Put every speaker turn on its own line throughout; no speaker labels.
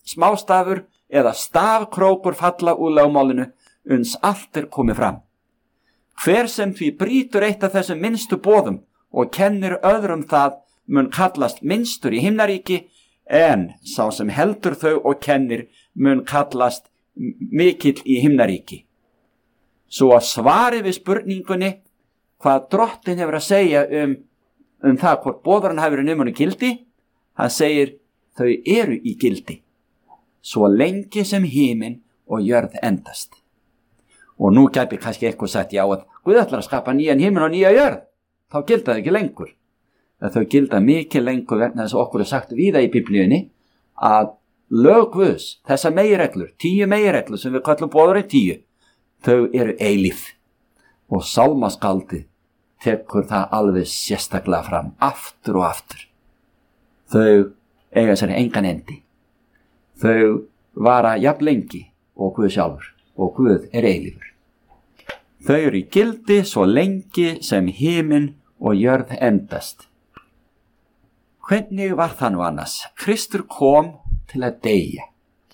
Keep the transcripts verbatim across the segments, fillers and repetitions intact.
smástafur eða stafkrókur falla úr lögmálinu uns allt er komið fram. Hver sem því brýtur eitt af þessum minnstu boðum og kennir öðrum það mun kallast minnstur í himnaríki, en sá sem heldur þau og kennir mun kallast mikill í himnaríki. Svo að svari við spurningunni hvað Drottinn hefur að segja um, um það hvort boðarinn hefur verið numunni gildi, hann segir þau eru í gildi, svo lengi sem himinn og jörð endast. Og nú gæti kannski eitthvað sagt, já, að Guð ætlar að skapa nýjan himinn og nýja jörð, þá gilda það ekki lengur. En þau gilda mikið lengur vegna þess að okkur er sagt víða í Biblíunni að lög Guðs, þessar meginreglur, tíu meginreglur sem við kallum boðarinn tíu, þau eru eilíf. Og sálmaskaldið tekur það alveg sérstaklega fram, aftur og aftur. Þau eiga sér engan endi. Þau vara jafn lengi og Guð sjálfur, og Guð er eilífur. Þau eru í gildi svo lengi sem himinn og jörð endast. Hvernig var það nú annars? Kristur kom til að deyja.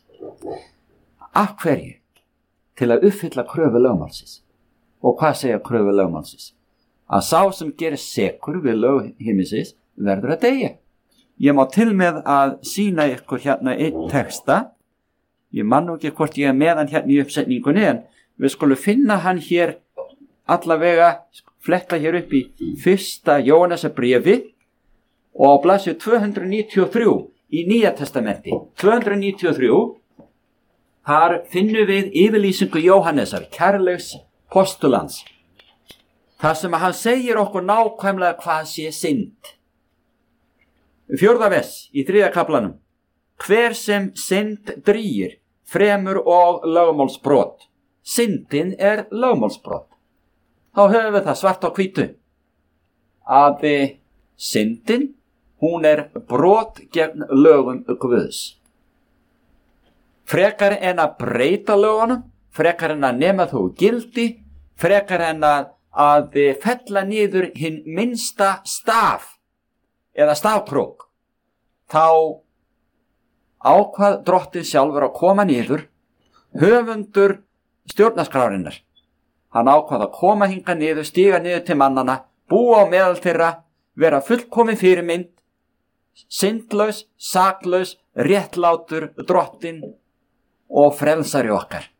Af hverju? Til að uppfylla kröfu lögmálsins. Og hvað segja kröfu lögmálsins? Að sá sem gerir sekur við lög himminsins verður að deyja. Ég má til með að sýna ykkur hérna einn texta. Ég man nú ekki hvort ég er með hann hérna í uppsetningunni, en við skulum finna hann hér allavega, fletta hér upp í fyrsta Jóhannesarbréfi og á blaðsíðu tvö hundruð níutíu og þrjú í Nýja testamenti. tvö hundruð níutíu og þrjú, þar finnum við yfirlýsingu Jóhannesar, kærleiks postulans. Þar sem að hann segir okkur nákvæmlega hvað sé synd. Fjórða vers í þriðja kaflanum. Hver sem synd drýgir, fremur og lögmálsbrot. Syndin er lögmálsbrot. Þá höfum við það svart á hvítu. Að syndin, hún er brot gegn lögum Guðs. Frekar en að breyta lögunum, frekar en að nema þó gildi, frekar en að, að fella niður hinn minnsta staf eða stafkrók, þá ákvað Drottinn sjálfur að koma niður, höfundur stjórnarskrárinnar. Hann ákvað að koma hingað niður, stíga niður til mannana, búa á meðal þeirra, vera fullkomin fyrirmynd, syndlaus, saklaus, réttlátur Drottinn og frelsari okkar.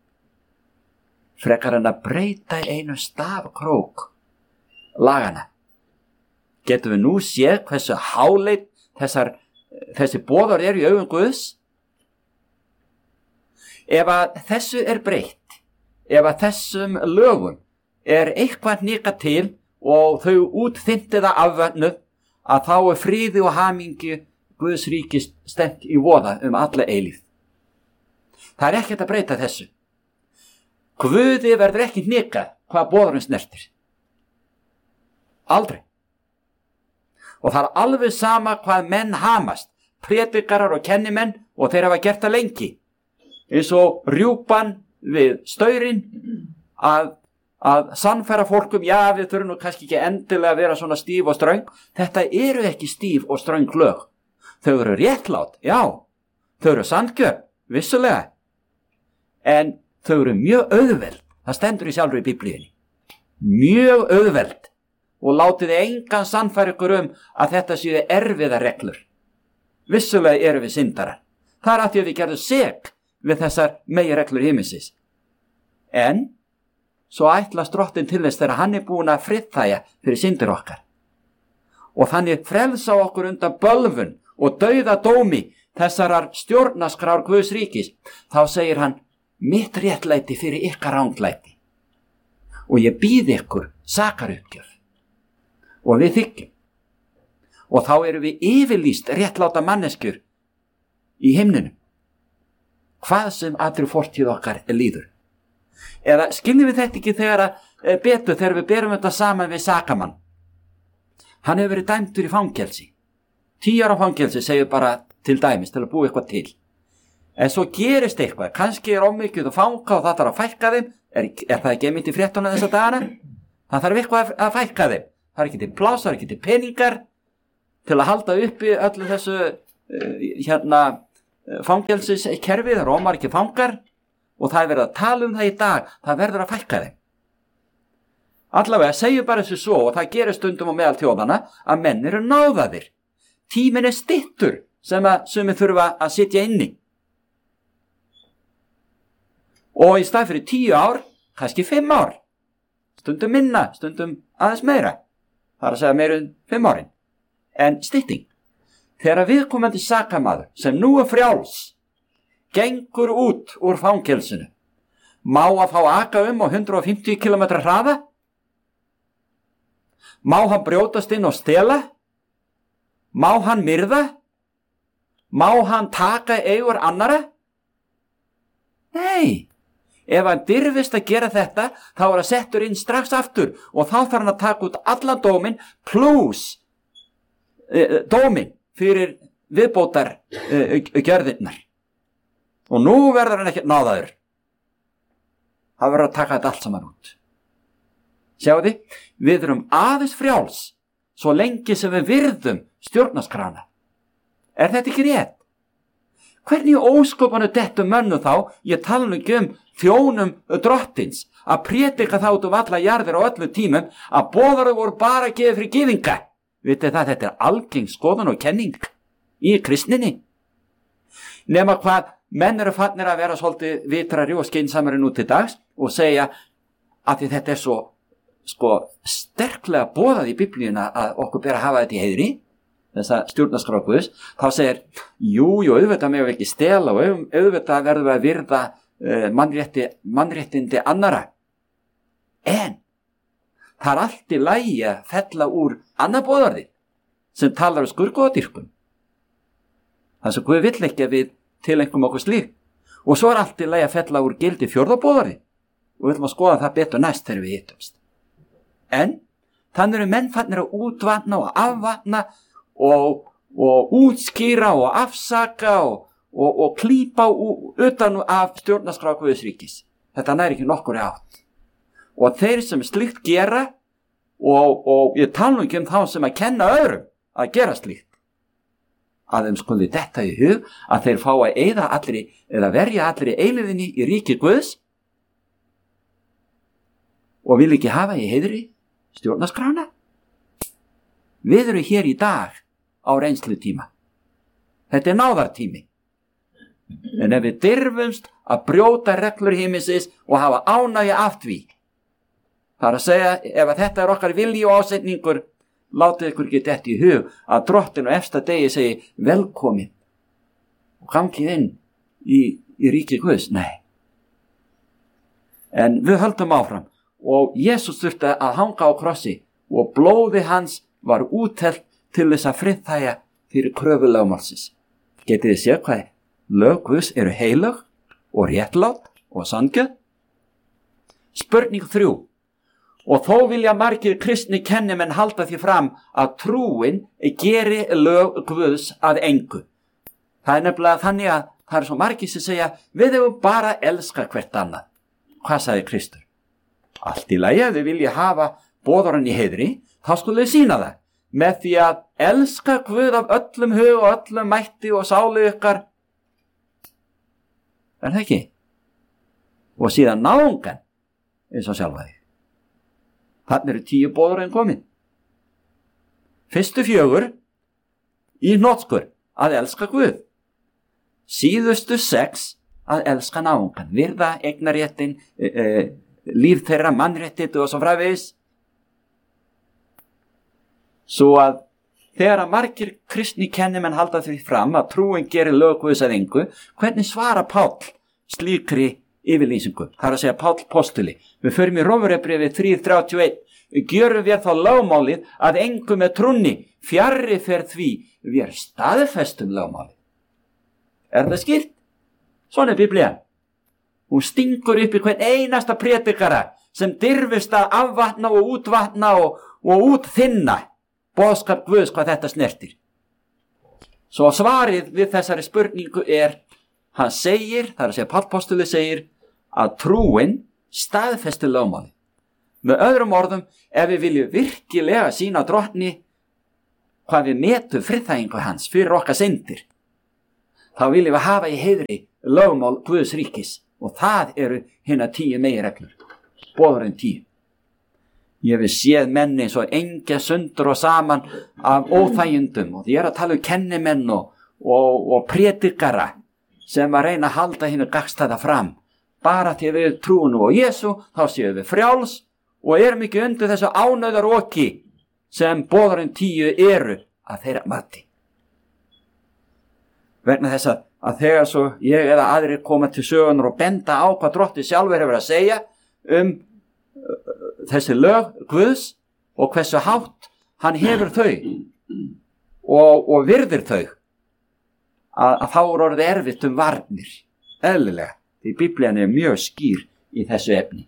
Frekar en að breyta í einu stafkrók lagana. Getum við nú séð hversu háleit þessar, þessi boðar eru í augum Guðs? Ef að þessu er breytt, ef að þessum lögum er eitthvað hnikað til og þau útþynnti það afvönnuð, að þá er fríði og hamingju Guðs ríki stefnt í voða um alla eilífð. Það er ekkert að breyta þessu. Guði verður ekki hnikað hvað boðarinn snertir. Aldrei. Og það er alveg sama hvað menn hamast, prédikarar og kennimenn, og þeir hafa gert það lengi. Eins og rjúpan við staurinn að, að sannfæra fólkum, já, við þurfum nú kannski ekki endilega að vera svona stíf og ströng. Þetta eru ekki stíf og ströng lög. Þau eru réttlát, já. Þau eru sanngjörn, vissulega. En þau eru mjög auðveld. Það stendur í sjálfur í Biblíunni. Mjög auðveld. Og látið engan sannfæra ykkur um að þetta séu erfiðar reglur. Vissulega eru við syndarar. Það er að því að við gerðum sek við þessar meginreglur himinsins. En svo ætlast Drottinn til þess þegar hann er búin að friðþægja fyrir syndir okkar. Og þannig frelsa okkur undan bölvun og dauða dómi þessarar stjórnarskrár Guðs ríkis. Þá segir hann, mitt réttlæti fyrir ykkar ranglæti. Og ég býð ykkur sakaruppgjöf. Og við þykjum. Og þá eru við yfirlýst réttláta manneskjur í himninum. Hvað sem allri fortíð okkar líður. Eða skiljum við þetta ekki þegar að betur þegar við berum þetta saman við sakamann. Hann hefur verið dæmdur í fangelsi. Tíu ára fangelsi segir bara til dæmis til að búa eitthvað til. En svo gerist eitthvað, kannski er ómikið og fanga og það þarf að fækka þeim. Er, er það ekki einmitt í fréttunum þessa dagana? Það þarf eitthvað að fækka þeim. Það er ekki til pláss, það er ekki til peningar til að halda uppi öllu þessu uh, hérna fangelsiskerfið, rómar ekki fangar, og það er verið að tala um það í dag, það verður að fækka þeim. Allavega, segjum bara þessu svo, og það gerir stundum á meðal þjóðana, að menn eru náðaðir. Tíminn er styttur sem að sumir þurfa að sitja inni. Og í stað fyrir tíu ár, kannski fimm ár. Stundum minna, stundum aðeins meira. Það er að segja meira en fimm árin. En stytting. Þegar viðkomandi sakamaður sem nú er frjáls, gengur út úr fangelsinu, má að fá aka um á hundrað og fimmtíu kílómetra hraða? Má hann brjótast inn og stela? Má hann myrða? Má hann taka eigur annara? Nei, ef hann dirfist að gera þetta, þá er að settur inn strax aftur og þá þarf hann að taka út allan dómin plus e, dómin fyrir viðbótar e, gjörðirnar. Og nú verður hann ekki náðaður. Það verður að taka þetta allt saman út. Sjáu þið, við erum aðeins frjáls svo lengi sem við virðum stjórnarskrána. Er þetta ekki rétt? Hvernig ósköpanu dettu mönnu þá, ég tala nú ekki um þjónum drottins, að prédika þá út um alla jarðir á öllu tímum, að boðaru voru bara gefið fyrir gyðinga. Vitið það, þetta er algeng skoðun og kenning í kristninni. Nema hvað, menn eru fannir að vera svolítið vitrari og skynsamari nú til dags og segja að því þetta er svo sko sterklega boðað í Biblíuna að okkur ber að hafa þetta í heiðri, þessa stjórnarskrá Guðs, þá segir, jú, jú, auðvitað megum við ekki stela og auðvitað verðum við að virða uh, mannrétti, mannréttindi annara. En það er allt í lagi að fella úr annað boðorði sem talar um skurðgoðadýrkun. Það sem Guð vill ekki að við tilengum okkur slíkt. Og svo er allt í lagi að fella úr gildi fjórða boðorði og við ætlum að skoða það betur næst þegar við hittumst. En þannig eru menn fannir að útvatna og afvatna og, og útskýra og afsaka og, og, og klípa utan af stjórnarskrá Guðs ríkis. Þetta næri ekki nokkur átt. Og þeir sem slíkt gera, og, og ég tala ekki um þá sem að kenna öðrum að gera slíkt, að þeim skoði þetta í hug að þeir fá að eyða allri eða verja allri eilíðinni í ríki Guðs og vil ekki hafa í heiðri stjórnarskrána. Við erum hér í dag á reynslutíma. Þetta er náðartími. En ef við dirfumst að brjóta reglur himinsins og hafa ánægju af því, það er að segja, ef að þetta er okkar vilji og ásetningur, látið ykkur ekki þetta í hug að drottinn á efsta degi segi velkomin og gangið inn í, í ríki Guðs. Nei. En við höldum áfram. Og Jesús þurfti að hanga á krossi og blóði hans var úthellt til þess að friðþægja fyrir kröfu lögmálsins. Getið þið séð hvað lög Guðs eru heilög og réttlát og sanngjörn? Spurning þrjú. Og þó vilja margir kristni kennimenn halda því fram að trúin geri lög Guðs að engu. Það er nefnilega þannig að það er svo margir sem segja við hefum bara elska hvert annað. Hvað sagði Kristur? Allt í lagi ef þið vilja hafa boðorðin í heiðri, þá skulle þið sína það með því að elska Guð af öllum hug og öllum mætti og sálu ykkar. Er það ekki? Og síðan náungan eins og sjálfa þig. Þannig eru tíu boðorðin komin. Fyrstu fjögur í hnotskur að elska Guð. Síðustu sex að elska náungan, virða eignaréttin, e, e, líf þeirra, mannréttindi og svo framvegis. Svo að þegar að margir kristni kennimenn halda því fram að trúin gerir lög Guðs að engu, hvernig svara Páll slíkri yfirlýsingu? Það er að segja Páll postuli. Við förum í Rómverjabréfið þrjú þrjátíu og eitt. Gjörum við þá lögmálið að engu með trúnni, fjarri fer því við staðfestum lögmálið. Er það skýrt? Svona er Biblían. Hún stingur upp í hvern einasta prédikara sem dirfist að afvatna og útvatna og, og útþinna boðskap Guðs hvað þetta snertir. Svo svarið við þessari spurningu er, hann segir, það er að segja Páll postuli segir, að trúin staðfesti lögmálið. Með öðrum orðum, ef við viljum virkilega sína drottni hvað við metum friðþægingu hans fyrir okkar syndir, þá viljum við hafa í heiðri lögmál Guðs ríkis og það eru hinna tíu meginreglur, boðorðin tíu. Ég hef séð menni svo engja sundur og saman af óþægindum og ég er að tala um kennimenn og, og, og prédikara sem að reyna að halda hinu gagnstæða fram. Bara til við trúum nú á Jesú, þá séum við frjáls og erum ekki undir þessu ánauðaroki sem boðorðin tíu eru að þeirra mati. Vegna þess að, að þegar svo ég eða aðrir koma til sögunar og benda á hvað Drottinn sjálfur hefur að segja um þessi lög Guðs og hversu hátt hann hefur þau og, og virðir þau að, að þá er orðið erfitt um varnir eðlilega, því Biblían er mjög skýr í þessu efni.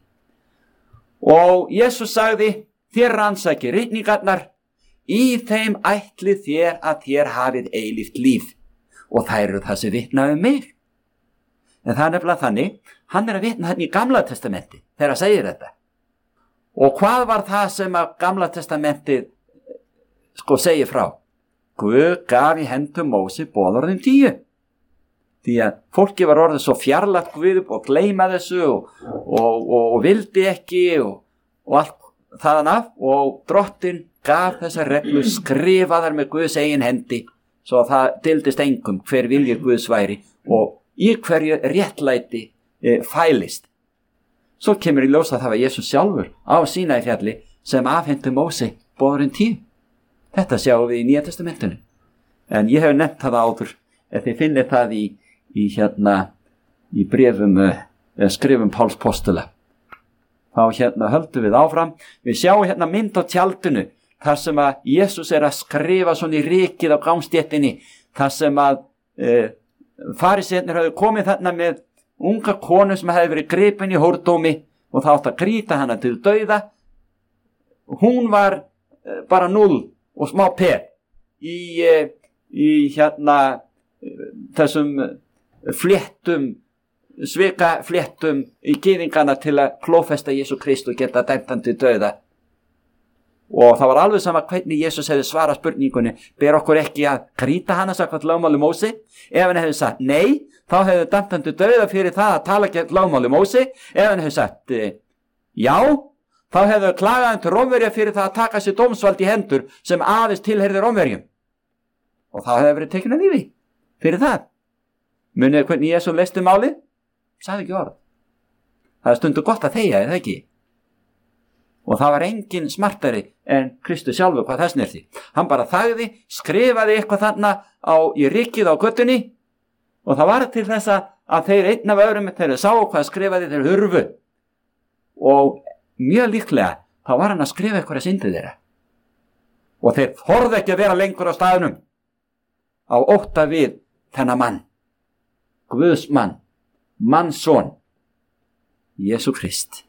Og Jesús sagði, þér rannsakið ritningarnar, í þeim ætli þér að þér hafið eilíft líf og það eru það sem vitna um mig. En það er nefnilega þannig, hann er að vitna hann í Gamla testamenti þegar hann segir þetta. Og hvað var það sem að Gamla testamentið sko segir frá? Guð gaf í hendur Móse boðorðin tíu. Því að fólki var orðið svo fjarlægt Guð og gleyma þessu og, og, og, og vildi ekki og, og allt þaðan af og Drottinn gaf þessar reglur skrifaðar með Guðs eigin hendi svo að það dildist engum hver viljir Guðs væri og í hverju réttlæti e, fælist. Svo kemur í ljós að það var Jesús sjálfur á Sínaí fjalli sem afhentu Móse boðorðin tíu. Þetta sjáum við í Nýja testamentinu. En ég hef nefnt það áður, ef þið finnir það í, í, hérna, í brefum, eh, skrifum Páls postula. Þá hérna höldum við áfram. Við sjáum hérna mynd á tjaldinu, þar sem að Jesús er að skrifa svona í rykið á gangstéttinni, þar sem að eh, fariseinir hafði komið þarna með unga konu sem hefði verið gripin í hórdómi og það átt að grýta hana til dauða. Hún var eh, bara null og smá per í, eh, í hérna eh, þessum fléttum, svika fléttum í gyðingana til að klófesta Jesú Krist og geta dæmt hann til dauða. Og það var alveg sama hvernig Jesús hefði svarað spurningunni, ber okkur ekki að grýta hana samkvæmt lögmáli Móse? Ef hann hefði sagt nei, þá hefði dæmt hann til dauða fyrir það að tala gegn lögmáli Móse. Ef hann hefði sagt já, þá hefði klagað hann til Rómverja fyrir það að taka sér dómsvald í hendur sem aðeins tilheyrði Rómverjum. Og þá hefði verið tekin að lífi fyrir það. Munið hvernig Jesús leysti málið? Sagði ekki orð. Það er stundu gott að þegja, eða ekki? Og það var engin smartari en Kristus sjálfur hvað það snerti. Hann bara þagði, skrifaði eitthvað þarna á, í rykið á göttunni og það var til þess að þeir einn af öðrum þegar þeir sáu hvað skrifaði þeir hurfu. Og mjög líklega þá var hann að skrifa eitthvað að syndið þeirra. Og þeir þorðu ekki að vera lengur á staðnum á ótta við þennan mann. Guðs mann, mannsson, Jesú Krist.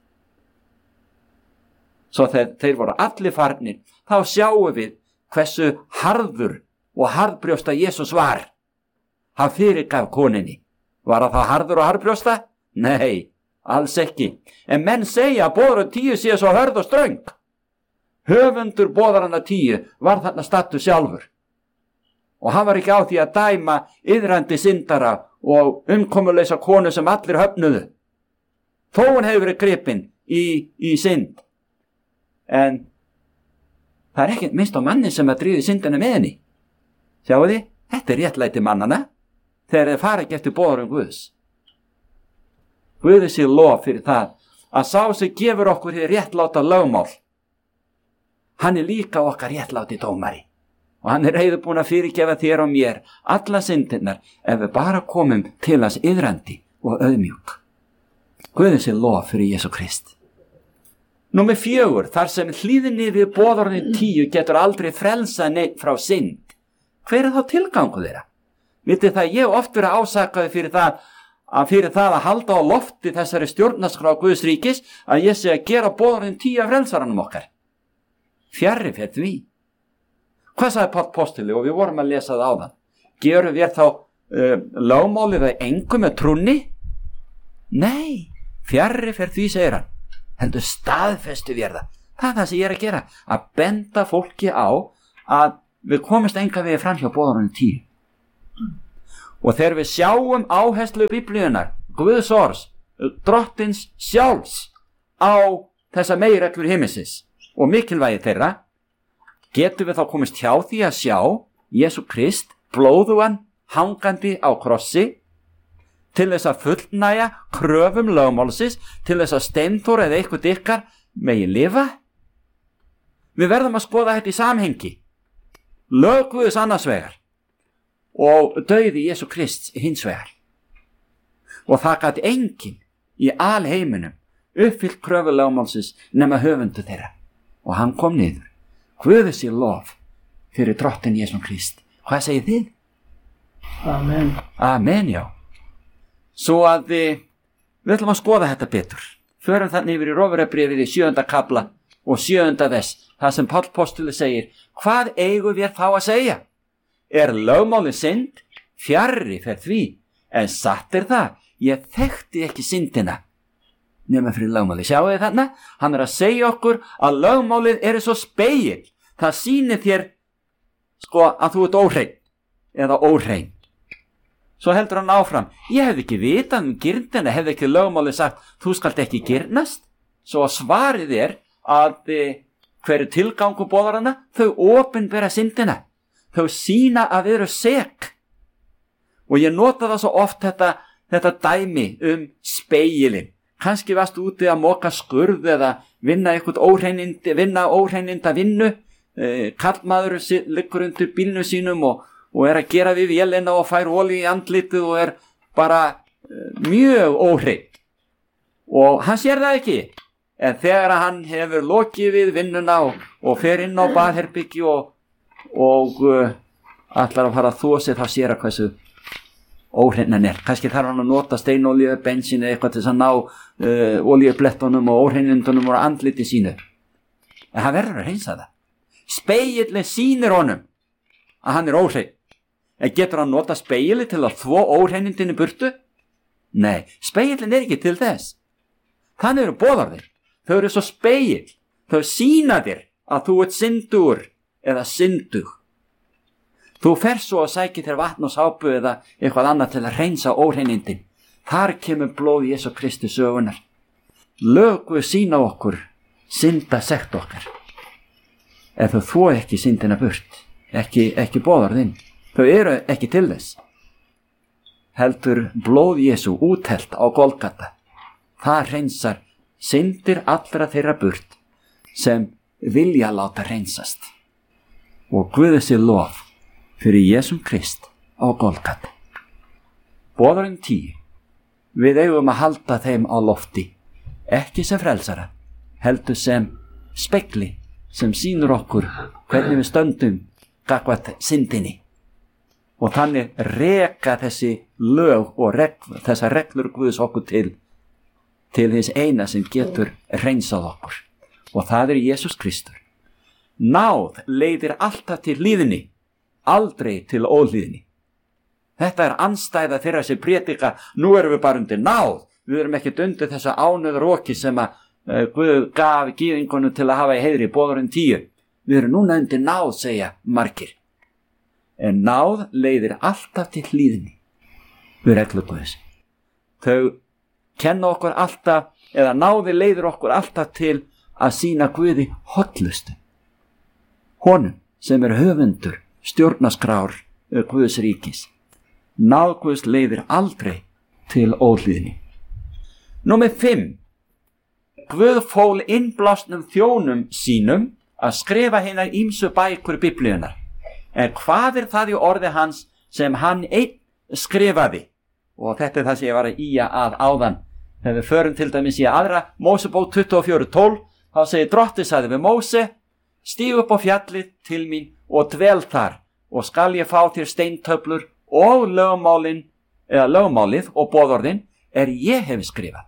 Svo þegar þeir voru allir farnir, þá sjáum við hversu harður og harðbrjósta Jesús var. Hann fyrirgaf koninni. Var það harður og harðbrjósta? Nei, alls ekki. En menn segja að boðorðin tíu sé svo hörð og ströng. Höfundur boðorðanna tíu var þarna stattur sjálfur. Og hann var ekki á því að dæma iðrandi syndara og umkomuleysa konu sem allir höfnuðu. Þó hann hefur verið gripinn í, í synd. En það er ekkert minnst á manni sem að dríði syndina með henni. Sjáu þið, þetta er réttlæti mannana þegar þeir fara ekki eftir boðorðum Guðs. Guði sé lof fyrir það að sá sem gefur okkur hér réttláta lögmál. Hann er líka okkar réttláti dómari og hann er reiðubúinn að fyrirgefa þér og mér alla syndirnar ef við bara komum til hans iðrandi og auðmjúk. Guði sé lof fyrir Jesú Krist. Númer fjögur, þar sem hlýðinni við boðorðin tíu getur aldrei frelsa neitt frá synd. Hver er þá tilgangu þeirra? Vitið það, ég oft verið ásakaði fyrir það, að fyrir það að halda á lofti þessari stjórnarskrá Guðs ríkis að ég sé að gera boðorðin tíu af frelsaranum okkar. Fjarri fyrir því. Hvað sagði Páll postuli og við vorum að lesa það áðan? Gerum við þá uh, lögmálið að engum með trúnni? Nei, fjarri fyrir því segir hann. Heldur staðfestu við það. Það er það sem ég er að gera. Að benda fólki á að við komumst enga veginn fram hjá boðorðinu tíu. Og þegar við sjáum áherslu Biblíunnar, Guðs orðs, Drottins sjálfs á þessa meginreglur himinsins og mikilvægi þeirra, getum við þá komist hjá því að sjá Jesú Krist blóðugan hangandi á krossi til þess að fullnægja kröfum lögmálsins, til þess að Steinþór eða eitthvað ykkar megi lifa. Við verðum að skoða þetta í samhengi. Lög Guðs annars vegar og dauði Jesú Krist hins vegar. Og það gat enginn í alheiminum uppfyllt kröfu lögmálsins nema höfundu þeirra. Og hann kom niður. Guði sé lof fyrir drottin Jesú Krist. Hvað segir þið?
Amen.
Amen, já. Svo að við, við ætlum að skoða þetta betur. Förum þannig yfir í Rómverjabréfið í sjöunda kafla og sjöunda vers, það sem Páll postuli segir, hvað eigum við þá að segja? Er lögmálið synd? Fjarri fer því, en satt er það, ég þekkti ekki syndina nema fyrir lögmálið. Sjáu þið þarna? Hann er að segja okkur að lögmálið er svo spegill. Það sýnir þér sko að þú ert óhrein eða óhrein. Svo heldur hann áfram, ég hef ekki vitað um girndina, hef ekki lögmálið sagt, þú skalt ekki girnast. Svo að svarið er að e, hverju tilgangu boðaranna, þau opinbera syndina. Þau sýna að við eru sek. Og ég nota það svo oft þetta, þetta dæmi um spegilinn. Kannski varst úti að moka skurð eða vinna eitthvað óhreinindi, vinna óhreininda vinnu. E, kallmaður liggur undir bílnum sínum og og er að gera við vélina og fær olíu í andlitið og er bara uh, mjög óhreinn. Og hann sér það ekki. En þegar hann hefur lokið við vinnuna og, og fer inn á baðherbyggi og, og uh, allar að fara að þvo sig, þá sér að hversu óhreinn hann er. Kannski þarf hann að nota steinolíu, bensín eða eitthvað til þess að ná uh, olíublettunum og óhreinindunum og andliti sínu. En hann verður að hreinsa það. Spegillinn sýnir honum að hann er óhreinn. En getur hann nota spegilli til að þvo óhreinindinni burtu? Nei, spegillin er ekki til þess. Þannig eru boðarðir. Þau eru svo spegill. Þau sýna þér að þú ert syndur eða syndug. Þú fer svo að sæki þér vatn og sápu eða eitthvað annað til að hreinsa óhreinindin. Þar kemur blóð Jesú Kristi sögunar. Lögu sýna okkur, synda sekt okkar. Ef þau þvo ekki syndina burt, ekki, ekki boðarðinn. Þau eru ekki til þess. Heldur blóð Jesú úthelt á Golgata. Það hreinsar syndir allra þeirra burt sem vilja láta hreinsast. Og Guði sé lof fyrir Jesum Krist á Golgata. Boðarinn tíu. Við eigum að halda þeim á lofti, ekki sem frelsara, heldur sem spegli sem sýnur okkur hvernig við stöndum gagnvart syndinni. Og þannig reka þessi lög og regl, þessar reglur Guðs okkur til, til þess eina sem getur hreinsað okkur. Og það er Jesús Kristur. Náð leiðir alltaf til hlýðni, aldrei til óhlýðni. Þetta er andstæða þeirra sem prédika, nú erum við bara undir náð. Við erum ekkert undir þessa ánöður roki sem að uh, Guð gaf gyðingunum til að hafa í heiðri, boðarinn tíu. Við erum núna undir náð, segja margir. En náð leiðir alltaf til hlýðni við reglur Guðs. Þau kenna okkur alltaf, eða náði leiðir okkur alltaf til að sýna Guði hollustu. Honum sem er höfundur stjórnarskrár Guðs ríkis. Náð Guðs leiðir aldrei til óhlýðni. Númer fimm. Guð fól innblásnum þjónum sínum að skrifa hinar ýmsu bækur Biblíunnar. En hvað er það í orði hans sem hann einn skrifaði? Og þetta er það sem ég var að ýja að áðan. Þegar við förum til dæmis í aðra Mósebók tuttugu og fjögur tólf, þá segir Drottinn sagði við Móse, stíg upp á fjallið til mín og dvel þar, og skal ég fá þér steintöflur og lögmálin, eða lögmálið og boðorðin er ég hef skrifað.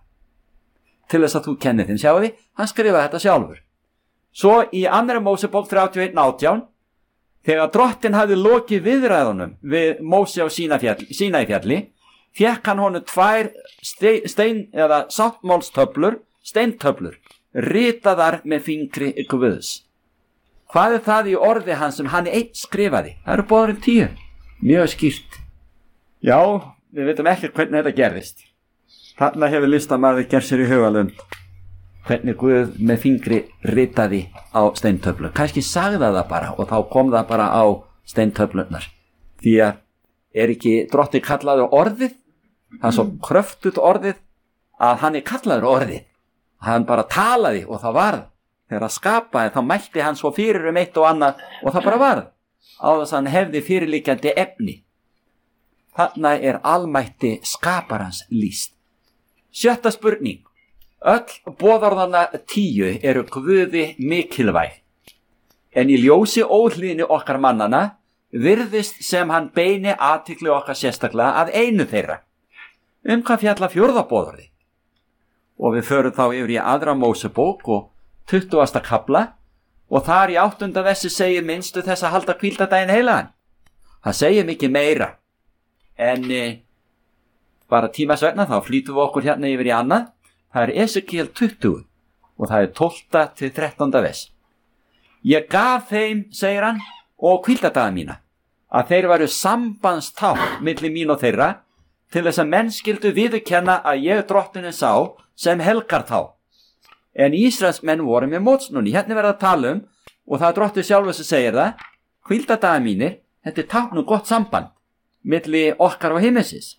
Til þess að þú kennir þeim, sjáu því, hann skrifaði þetta sjálfur. Svo í annarri Mósebók þrjátíu og eitt átján, þegar Drottinn hafði lokið viðræðunum við Móse á Sínæfjalli, fékk hann honum tvær stein eða sáttmálstöflur, steintöflur, ritaðar með fingri Guðs. Hvað er það í orði hans sem hann einn skrifaði? Það eru boðarinn tíu, mjög skýrt. Já, við veitum ekki hvernig þetta gerðist. Þarna hefur listamaður gert sér í hugalund hvernig Guð með fingri ritaði á steintöflu. Kannski sagði það bara og þá kom það bara á steintöflunar. Því að er ekki Drottinn kallaður orðið, það er svo kröftut orðið að hann er kallaður orðið. Hann bara talaði og það varð. Þegar að skapaði þá mælti hann svo fyrir um eitt og annað og það bara varð. Á þess að hann hefði fyrirliggjandi efni. Þarna er almætti skaparans lýst. Sjötta spurning. Öll boðorðanna tíu eru Guði mikilvæg. En í ljósi óhlýðni okkar mannana virðist sem hann beini athygli okkar sérstaklega að einu þeirra. Um hvað fjalla fjórða boðorði? Og við förum þá yfir í aðra Mósebók og tuttugasta kafla og þar í áttunda versi segir minnstu þess að halda hvíldardaginn heilagan. Það segir mikið meira. En e, bara tímas vegna þá flýtum við okkur hérna yfir í annað. Það er Esekiel tuttugu og það er tólfta til þrettánda vers. Ég gaf þeim, segir hann, og hvíldardaga mína, að þeir varu sambandstákn milli mín og þeirra til þess að menn skyldu viðurkenna að ég Drottinn sá sem helgar þá. En Ísraels menn voru með mótsnúni. Hérna verða að tala um, og það er Drottinn sjálfur sem segir það, hvíldardaga mínir, þetta er tákn um gott samband milli okkar og himnesins.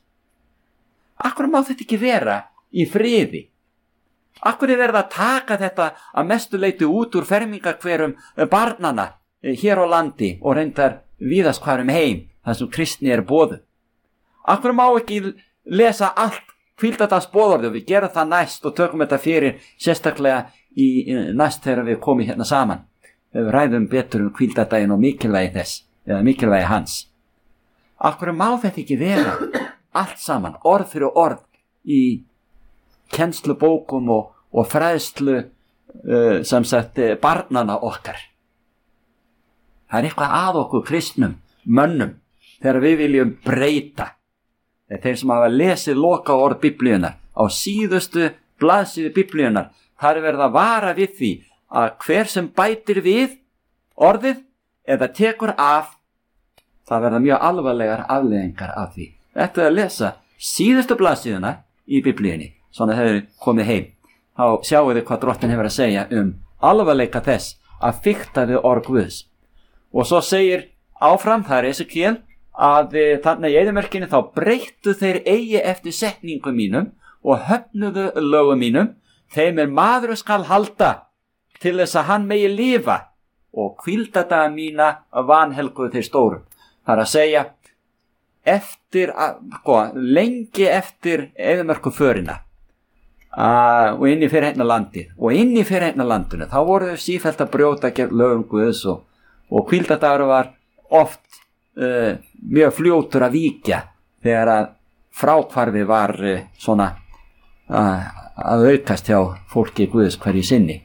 Akkur má þetta ekki vera í friði? Akkur er verið að taka þetta að mestu leyti út úr fermingarkverum barnana hér á landi og reyndar víðast hvar um heim þar sem kristni er boðuð? Akkur má ekki lesa allt hvíldardagsboðorðið? Við gerum það næst og tökum þetta fyrir sérstaklega í næst þegar við komum hérna saman. Við ræðum betur um hvíldardaginn og mikilvægi þess, eða mikilvægi hans. Akkur má þetta ekki vera allt saman, orð fyrir orð í kennslubókum og, og fræðslu uh, sem sagt barnana okkar. Það er eitthvað að okkur kristnum mönnum þegar við viljum breyta. Þeir sem hafa lesið loka orð Biblíunar á síðustu blaðsíðu Biblíunar, það er verið að vara við því að hver sem bætir við orðið eða tekur af, það verða mjög alvarlegar afleiðingar af því. Þetta er að lesa síðustu blaðsíðuna í Biblíunni, svona þegar þið komið heim. Þá sjáu þið hvað Drottinn hefur að segja um alvarleika þess að fikta við orð Guðs. Og svo segir áfram, það er Esekiel, að þarna í eyðimörkinni þá breyttu þeir eigi eftir setningum mínum og höfnuðu lögum mínum, þeim er maður skal halda til þess að hann megi lifa og hvíldardaga mína vanhelguðu þeir stórum. Það er að segja, eftir, sko, lengi eftir eyðimörkuförina uh, og inn í fyrirheitna og inn í fyrirheitna landinu, þá voru þau sífellt að brjóta gegn lögum Guðs og, og hvíldardagur var oft uh, mjög fljótur að víkja þegar að fráhvarfi var uh, svona uh, að aukast hjá fólki Guðs hverju sinni.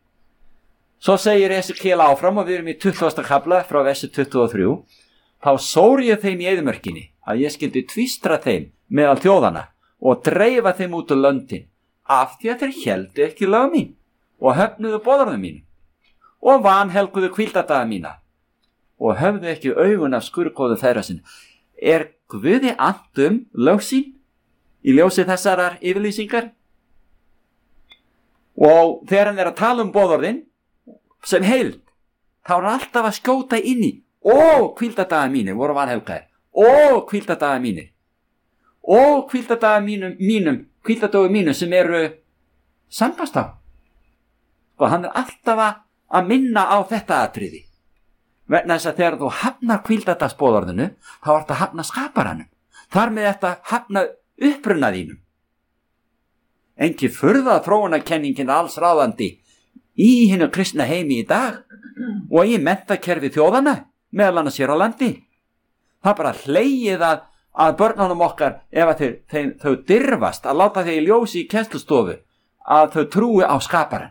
Svo segir Esekiel áfram og við erum í tuttugasta kafla frá versi tuttugu og þrjú. Þá sór ég þeim í eyðimörkinni að ég skyldi tvístra þeim meðal þjóðana og dreifa þeim út úr löndin af því að þeir héldu ekki lög mín og höfnuðu boðorðum mínu og vanhelguðu hvíldardaga mína og höfðu ekki augun af skurðgóðu þeirra sinna. Er Guði annt um lög sín í ljósi þessarar yfirlýsingar? Og þegar hann er að tala um boðorðin sem heild, þá er hann alltaf að skjóta inn í og hvíldardaga mínir voru vanhelgaðir og hvíldardaga mínir og hvíldardaga mínum, mínum hvíldardaga mínum sem eru sambast á. Og hann er alltaf að minna á þetta atriði. Vegna þess að þegar þú hafnar hvíldardagsboðorðinu, þá ert að hafna skaparanum. Þar með þetta hafna uppruna þínum. Engi furða þróunarkenningin alls ráðandi í hinu kristna heimi í dag og í menntakerfi þjóðana, meðal annars hér á landi. Það er bara hlegið að, að börnunum okkar, ef að þeir, þeir, þau dirfast að láta þeir ljósi í kennslustofu, að þau trúi á skaparan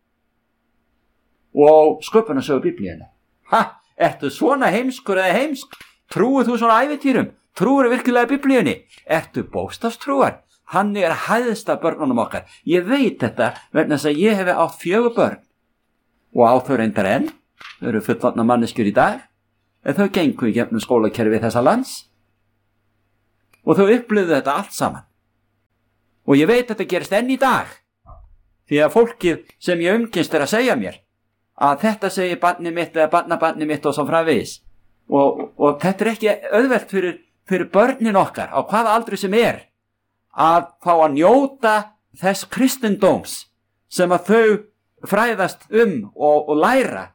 og sköpunarsögu Biblíuna. Ha, ertu svona heimskur eða heimsk? Trúið þú svona ævintýrum? Trúir virkilega Biblíunni? Ertu bókstafstrúar? Hann er hæðsta börnunum okkar. Ég veit þetta vegna þess að ég hefi átt fjögur börn og á þau reyndar enn. Þau eru fullorðna manneskjur í dag, en þau gengu í gegnum skólakerfi þessa lands. og þau upplifðu þetta allt saman. Og ég veit að þetta gerist enn í dag, því að fólkið sem ég umkynst er að segja mér að þetta segir barni mitt eða barnabarni mitt og svo framvegis. Og, og þetta er ekki auðvelt fyrir, fyrir börnin okkar á hvaða aldri sem er að fá að njóta þess kristindóms sem að þau fræðast um og, og læra